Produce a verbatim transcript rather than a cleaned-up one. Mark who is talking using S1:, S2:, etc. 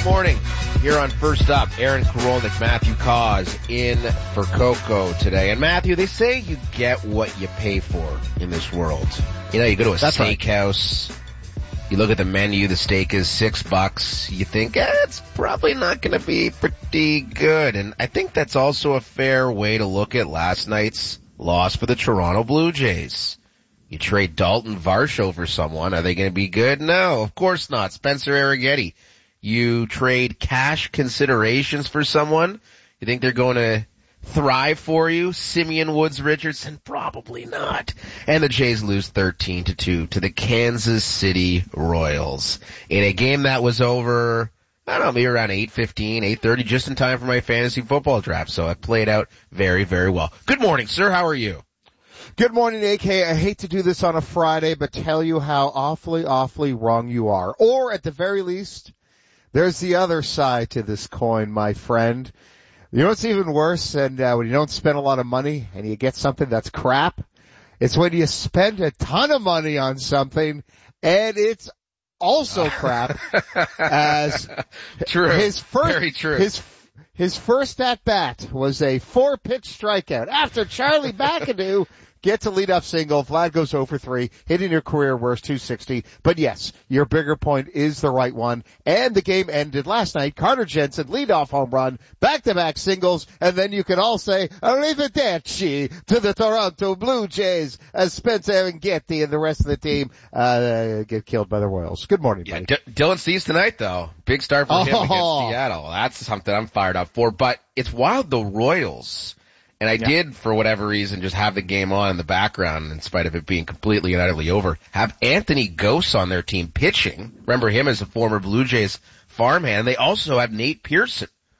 S1: Good morning. Here on First Up, Aaron Korolnik, Matthew Cause in for Coco today. And Matthew, they say you get what you pay for in this world. You know, you go to a
S2: That's
S1: steakhouse, right. You look at the menu, the steak is six bucks. You think, eh, it's probably not going to be pretty good. And I think that's also a fair way to look at last night's loss for the Toronto Blue Jays. You trade Dalton Varsho for someone. Are they going to be good? No, of course not. Spencer Arrighetti. You trade cash considerations for someone. You think they're going to thrive for you? Simeon Woods Richardson? Probably not. And the Jays lose thirteen to two to the Kansas City Royals in a game that was over, I don't know, maybe around eight fifteen, eight thirty, just in time for my fantasy football draft. So it played out very, very well. Good morning, sir. How are you?
S2: Good morning, A K. I hate to do this on a Friday, but tell you how awfully, awfully wrong you are. Or at the very least, there's the other side to this coin, my friend. You know what's even worse? And uh, when you don't spend a lot of money and you get something that's crap, it's when you spend a ton of money on something and it's also crap. As
S1: true,
S2: his first,
S1: very true.
S2: His his first at bat was a four pitch strikeout after Charlie McAdoo gets a leadoff single. Vlad goes oh for three, hitting your career worst two sixty. But yes, your bigger point is the right one. And the game ended last night. Carter Jensen, leadoff home run, back-to-back singles, and then you can all say, arrivederci to the Toronto Blue Jays as Spencer Arrighetti and the rest of the team uh get killed by the Royals. Good morning,
S1: yeah,
S2: buddy.
S1: D- Dylan Cease tonight, though. Big start for him
S2: oh.
S1: against Seattle. That's something I'm fired up for. But it's wild, the Royals. And I yeah. did, for whatever reason, just have the game on in the background, in spite of it being completely and utterly over. Have Anthony Gose on their team pitching. Remember him as a former Blue Jays farmhand. They also have Nate Pearson